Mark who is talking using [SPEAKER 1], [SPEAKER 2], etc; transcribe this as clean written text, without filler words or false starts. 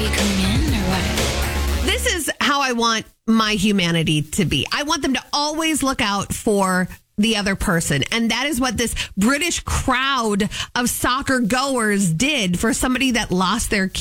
[SPEAKER 1] you coming in or what?
[SPEAKER 2] This is how I want my humanity to be. I want them to always look out for the other person. And that is what this British crowd of soccer goers did for somebody that lost their